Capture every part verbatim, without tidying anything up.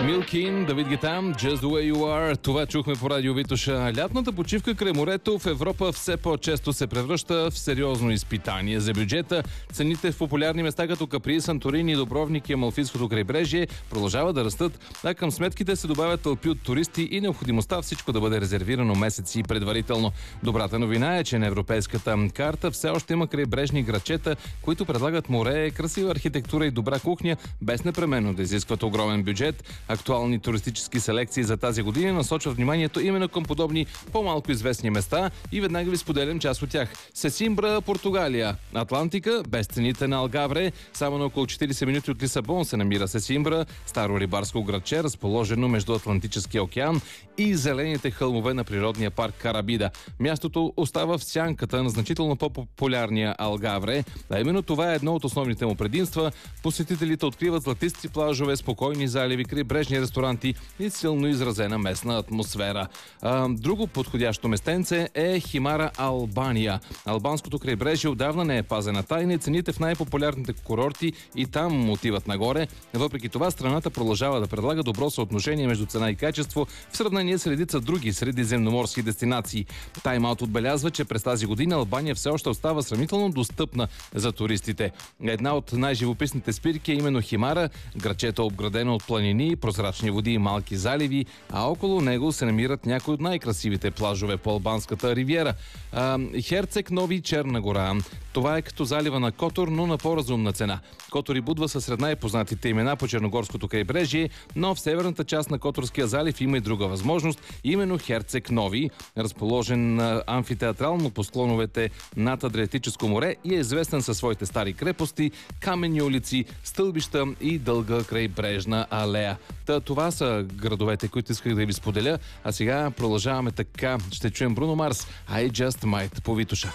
Милкин, Давид Гетам, Just the way you are. Това чухме по радио Витоша. Лятната почивка край морето в Европа все по-често се превръща в сериозно изпитание за бюджета. Цените в популярни места като Капри, Санторини, Дубровник и Амалфийското крайбрежие продължават да растат, а към сметките се добавят тълпи от туристи и необходимостта всичко да бъде резервирано месеци предварително. Добрата новина е, че на европейската карта все още има крайбрежни градчета, които предлагат море, красива архитектура и добра кухня, без непременно да изискват огромен бюджет. Актуални туристически селекции за тази година насочват вниманието именно към подобни по-малко известни места и веднага ви споделям част от тях. Сесимбра, Португалия. Атлантика, без цените на Алгавре. Само на около четирийсет минути от Лисабон се намира Сесимбра, старо рибарско градче, разположено между Атлантическия океан и зелените хълмове на природния парк Карабида. Мястото остава в сянката на значително по-популярния Алгавре, а именно това е едно от основните му предимства. Посетителите откриват златисти плажове, спокойни заливи, крайбрежни ресторанти и силно изразена местна атмосфера. А, друго подходящо местенце е Химара, Албания. Албанското крайбрежие отдавна не е пазена тайна и цените в най-популярните курорти и там отиват нагоре. Въпреки това, страната продължава да предлага добро съотношение между цена и качество в сравнение с редица други средиземноморски дестинации. Time Out отбелязва, че през тази година Албания все още остава сравнително достъпна за туристите. Една от най-живописните спирки е именно Химара, градчето обградено от планини, прозрачни води и малки заливи, а около него се намират някои от най-красивите плажове по албанската ривиера. А, Херцег Нови, Черна гора. Това е като залива на Котор, но на по-разумна цена. Котор и Будва са сред най-познатите имена по черногорското крайбрежие, но в северната част на Которския залив има и друга възможност, именно Херцег Нови, разположен амфитеатрално по склоновете над Адриатическо море и е известен със своите стари крепости, каменни улици, стълбища и дълга крайбрежна алея. Та, това са градовете, които исках да ви споделя, а сега продължаваме така. Ще чуем Бруно Марс, I Just Might по Витоша.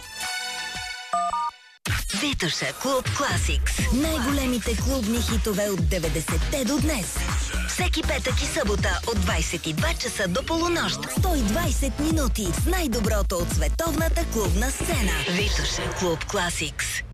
Витоша Клуб Класикс. Най-големите клубни хитове от деветдесетте до днес. Всеки петък и събота от двайсет и два часа до полунощ. сто и двайсет минути с най-доброто от световната клубна сцена. Витоша Клуб Класикс.